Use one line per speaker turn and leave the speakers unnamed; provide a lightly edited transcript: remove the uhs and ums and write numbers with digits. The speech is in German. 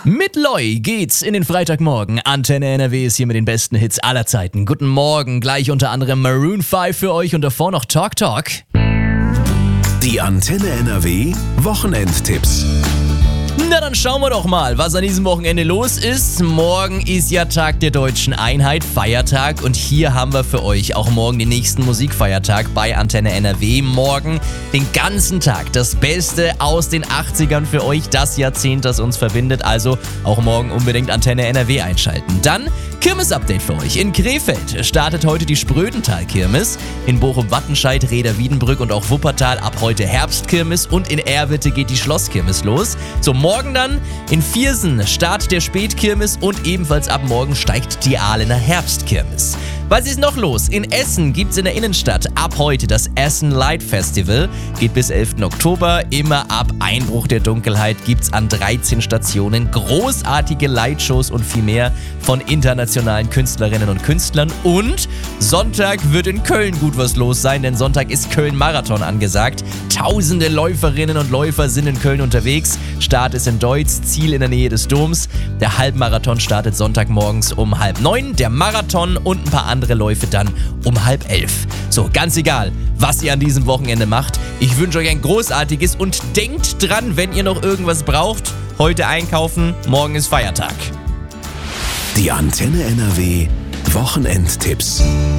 Mit Loi geht's in den Freitagmorgen. Antenne NRW ist hier mit den besten Hits aller Zeiten. Guten Morgen, gleich unter anderem Maroon 5 für euch und davor noch Talk Talk.
Die Antenne NRW Wochenendtipps.
Na dann schauen wir doch mal, was an diesem Wochenende los ist. Morgen ist ja Tag der Deutschen Einheit, Feiertag. Und hier haben wir für euch auch morgen den nächsten Musikfeiertag bei Antenne NRW. Morgen den ganzen Tag das Beste aus den 80ern für euch, das Jahrzehnt, das uns verbindet. Also auch morgen unbedingt Antenne NRW einschalten. Dann Kirmes-Update für euch. In Krefeld startet heute die Sprödental-Kirmes. In Bochum-Wattenscheid, Rheda-Wiedenbrück und auch Wuppertal ab heute Herbstkirmes. Und in Erwitte geht die Schlosskirmes los. So, morgen dann in Viersen Start der Spätkirmes und ebenfalls ab morgen steigt die Ahlener Herbstkirmes. Was ist noch los? In Essen gibt's in der Innenstadt ab heute das Essen Light Festival. Geht bis 11. Oktober. Immer ab Einbruch der Dunkelheit gibt's an 13 Stationen großartige Lightshows und viel mehr von internationalen Künstlerinnen und Künstlern. Und Sonntag wird in Köln gut was los sein, denn Sonntag ist Köln-Marathon angesagt. Tausende Läuferinnen und Läufer sind in Köln unterwegs. Start ist in Deutz, Ziel in der Nähe des Doms. Der Halbmarathon startet Sonntagmorgens um 8:30. Der Marathon und ein paar andere Läufe dann um 10:30. So, ganz egal, was ihr an diesem Wochenende macht. Ich wünsche euch ein großartiges und denkt dran, wenn ihr noch irgendwas braucht, heute einkaufen, morgen ist Feiertag.
Die Antenne NRW Wochenendtipps.